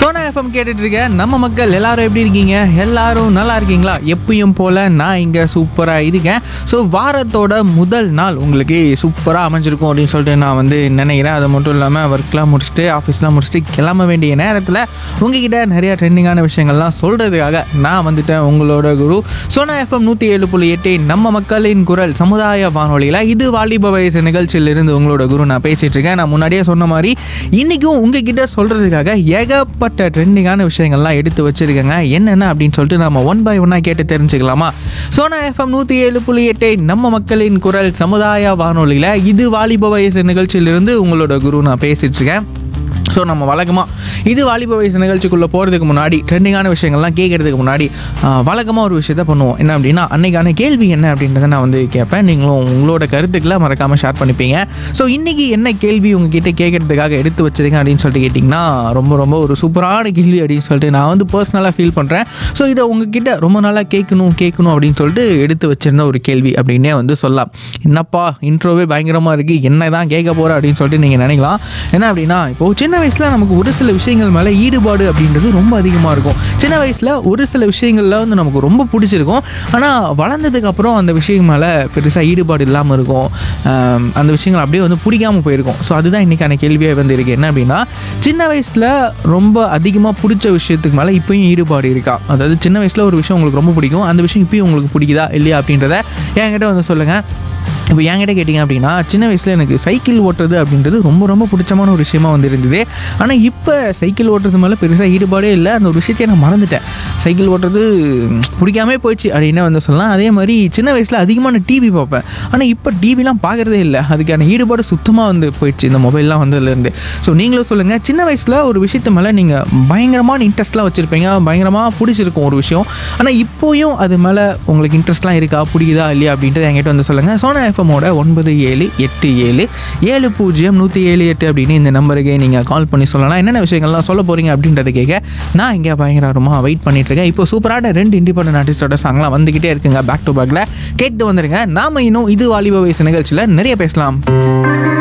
Sona FM கேட்டுட்டு இருக்க நம்ம மக்கள் எல்லாரும் எப்படி இருக்கீங்க? எல்லாரும் நல்லா இருக்கீங்களா? எப்பயும் போல நான் இங்கே சூப்பராக இருக்கேன். ஸோ வாரத்தோட முதல் நாள் உங்களுக்கு சூப்பராக அமைஞ்சிருக்கும் அப்படின்னு சொல்லிட்டு நான் நினைக்கிறேன். அது மட்டும் இல்லாமல் ஒர்க்லாம் முடிச்சுட்டு ஆஃபீஸ்லாம் முடிச்சுட்டு கிளம்ப வேண்டிய நேரத்தில் உங்ககிட்ட நிறையா ட்ரெண்டிங்கான விஷயங்கள்லாம் சொல்கிறதுக்காக நான் வந்துட்டேன். உங்களோட குரு சோனா எஃப்எம் 107.8 நம்ம மக்களின் குரல் சமுதாய வானொலியில் இது வாலிப வயசு நிகழ்ச்சியிலிருந்து உங்களோட குரு நான் பேசிகிட்டு இருக்கேன். நான் முன்னாடியே சொன்ன மாதிரி இன்றைக்கும் உங்ககிட்ட சொல்கிறதுக்காக ஏகப்பட்ட ட்ரெண்டிங்கான விஷயங்கள்லாம் எடுத்து வச்சிருக்கேங்க. என்னென்ன அப்படின்னு சொல்லிட்டு நம்ம ஒன் பை ஒன்னாக கேட்டு தெரிஞ்சுக்கலாமா? சோனா எஃப்எம் 107.8 நம்ம மக்களின் குரல் சமுதாய வானொலியில் இது வாலிப வயசு நிகழ்ச்சியிலிருந்து உங்களோட குரு நான் பேசிட்டு இருக்கேன். ஸோ நம்ம வழக்கமாக இது வாலிப வயசு நிகழ்ச்சிக்குள்ளே போகிறதுக்கு முன்னாடி ட்ரெண்டிங்கான விஷயங்கள்லாம் கேட்குறதுக்கு முன்னாடி வழக்கமாக ஒரு விஷயத்த பண்ணுவோம். என்ன அப்படின்னா, அன்றைக்கான கேள்வி என்ன அப்படின்றத நான் கேட்பேன். நீங்களும் உங்களோட கருத்துக்களை மறக்காமல் ஷேர் பண்ணிப்பீங்க. ஸோ இன்றைக்கி என்ன கேள்வி உங்ககிட்ட கேட்குறதுக்காக எடுத்து வச்சிருக்கேன் அப்படின்னு சொல்லிட்டு கேட்டிங்கன்னா, ரொம்ப ரொம்ப ஒரு சூப்பரான கேள்வி அப்படின்னு சொல்லிட்டு நான் பர்சனலாக ஃபீல் பண்ணுறேன். ஸோ இதை உங்ககிட்ட ரொம்ப நாளாக கேட்கணும் அப்படின்னு சொல்லிட்டு எடுத்து வச்சிருந்த ஒரு கேள்வி அப்படின்னே சொல்லலாம். என்னப்பா இன்ட்ரோவே பயங்கரமாக இருக்குது, என்ன தான் கேட்க போகிற அப்படின்னு சொல்லிட்டு நீங்கள் நினைக்கலாம். என்ன அப்படின்னா, இப்போது சின்ன வயசில் நமக்கு ஒரு சில விஷயங்கள் மேலே ஈடுபாடு அப்படின்றது ரொம்ப அதிகமாக இருக்கும். சின்ன வயசில் ஒரு சில விஷயங்களில் நமக்கு ரொம்ப பிடிச்சிருக்கும். ஆனால் வளர்ந்ததுக்கப்புறம் அந்த விஷயம் மேலே பெருசாக ஈடுபாடு இல்லாமல் இருக்கும். அந்த விஷயங்கள் அப்படியே பிடிக்காமல் போயிருக்கும். ஸோ அதுதான் இன்றைக்கான கேள்வியாக இருக்குது. என்ன அப்படின்னா, சின்ன வயசில் ரொம்ப அதிகமாக பிடிச்ச விஷயத்துக்கு மேலே இப்போயும் ஈடுபாடு இருக்கா? அதாவது சின்ன வயசில் ஒரு விஷயம் உங்களுக்கு ரொம்ப பிடிக்கும், அந்த விஷயம் இப்போயும் உங்களுக்கு பிடிக்குதா இல்லையா அப்படின்றத என்கிட்ட சொல்லுங்கள். இப்போ என்கிட்ட கேட்டிங்க அப்படின்னா, சின்ன வயசில் எனக்கு சைக்கிள் ஓட்டுறது அப்படின்றது ரொம்ப ரொம்ப பிடிச்சமான ஒரு விஷயமா இருந்தது. ஆனால் இப்போ சைக்கிள் ஓட்டுறது மேலே பெருசாக ஈடுபாடே இல்லை. அந்த ஒரு விஷயத்தையே நான் மறந்துட்டேன். சைக்கிள் ஓட்டுறது பிடிக்காமே போயிடுச்சு அப்படின்னு சொல்லலாம். அதே மாதிரி சின்ன வயசில் அதிகமாக நான் டிவி பார்ப்பேன். ஆனால் இப்போ டிவிலாம் பார்க்குறதே இல்லை. அதுக்கான ஈடுபாடு சுத்தமாக போயிடுச்சு இந்த மொபைல்லாம் வந்ததுலேருந்து. ஸோ நீங்களும் சொல்லுங்கள், சின்ன வயசில் ஒரு விஷயத்து மேலே நீங்கள் பயங்கரமான இன்ட்ரெஸ்ட்லாம் வச்சுருப்பீங்க, பயங்கரமாக பிடிச்சிருக்கும் ஒரு விஷயம். ஆனால் இப்போயும் அது மேலே உங்களுக்கு இன்ட்ரெஸ்ட்லாம் இருக்கா, பிடிக்குதா இல்லையா அப்படின்ட்டு என்கிட்ட சொல்லுங்கள். சோனா எஃப்எம்மோட 9787700178 அப்படின்னு இந்த நம்பருக்கு நீங்கள் கால் பண்ணி சொல்லலாம். என்னென்ன விஷயங்கள்லாம் சொல்ல போகிறீங்க அப்படின்றத கேட்க நான் இங்கே பயங்கரமாக வெயிட் பண்ணிட்டு இருக்கேன். இப்போ சூப்பரான 2 இண்டிபெண்டன்ட் ஆர்டிஸ்டோட சாங்லாம் வந்துக்கிட்டே இருக்குங்க. பேக் டு பேக்கில் கேட்டு வந்துருங்க. நாம இன்னும் இது வாலிப வயசு நிகழ்ச்சியில் நிறைய பேசலாம்.